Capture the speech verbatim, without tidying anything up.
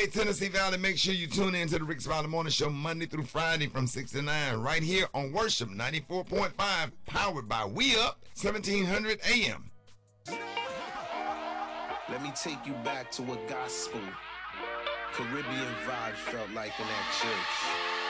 Hey, Tennessee Valley, make sure you tune in to the Rick Smiley Morning Show Monday through Friday from six to nine right here on Worship ninety-four point five, powered by We Up, seventeen hundred A M. Let me take you back to what gospel, Caribbean vibe felt like in that church.